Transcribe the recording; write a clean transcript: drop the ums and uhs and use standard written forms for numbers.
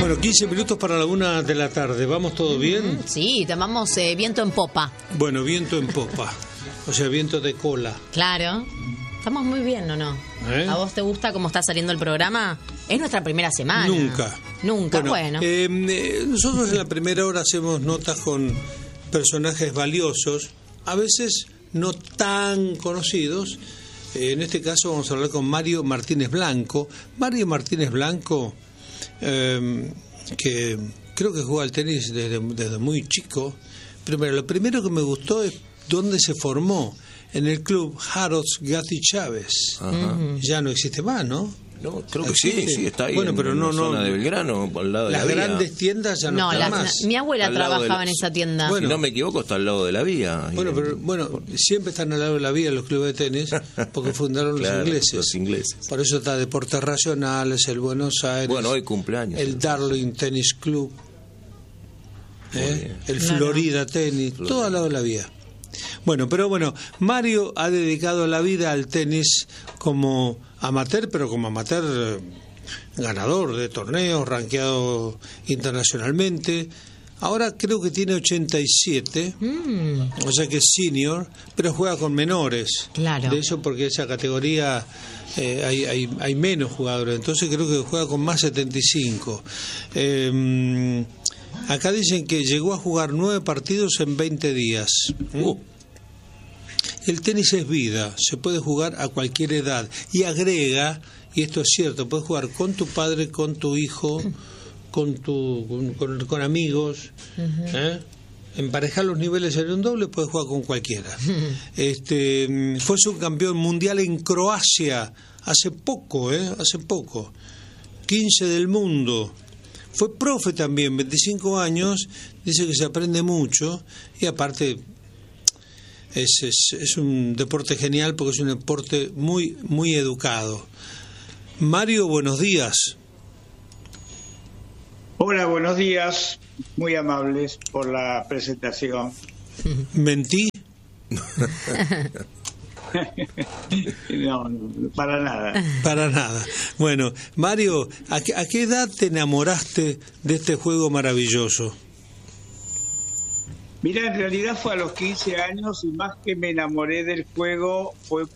Bueno, 15 minutos para la 1 de la tarde. ¿Vamos todo bien? Sí, tomamos viento en popa. Bueno, viento en popa. O sea, viento de cola. Claro. Estamos muy bien, ¿o no? ¿A vos te gusta cómo está saliendo el programa? Es nuestra primera semana. Nunca, bueno. Nosotros en la primera hora hacemos notas con personajes valiosos, a veces no tan conocidos. En este caso vamos a hablar con Mario Martínez Blanco. Mario Martínez Blanco, que creo que juega al tenis desde muy chico. Primero, lo primero que me gustó es dónde se formó. En el club Harrods Gatti Chávez. Ajá. Ya no existe más, ¿no? No, creo que sí, está ahí pero en la zona de Belgrano, al lado de las la vía. grandes tiendas ya no están más. Mi abuela trabajaba en esa tienda. Si no me equivoco, está al lado de la vía. Siempre están al lado de la vía los clubes de tenis, porque fundaron los ingleses. Por eso está Deportes Racionales, el Buenos Aires. Bueno, hoy cumpleaños. El Darling Tennis Club, el Florida Tennis, todo al lado de la vía. Bueno, Mario ha dedicado la vida al tenis como amateur, pero como amateur ganador de torneos, rankeado internacionalmente. Ahora creo que tiene 87, o sea que es senior, pero juega con menores. Claro. De eso porque esa categoría hay menos jugadores, entonces creo que juega con más 75. Acá dicen que llegó a jugar 9 partidos en 20 días. El tenis es vida, se puede jugar a cualquier edad. Y agrega, y esto es cierto, puedes jugar con tu padre, con tu hijo, con amigos. Emparejar los niveles en un doble, puedes jugar con cualquiera. Fue subcampeón mundial en Croacia hace poco. 15 del mundo. Fue profe también, 25 años, dice que se aprende mucho y aparte es un deporte genial porque es un deporte muy, muy educado. Mario, buenos días. Hola, buenos días, muy amables por la presentación. ¿Mentí? No, para nada. Para nada. Bueno, Mario, ¿a qué edad te enamoraste de este juego maravilloso? Mira, en realidad fue a los 15 años y más que me enamoré del juego fue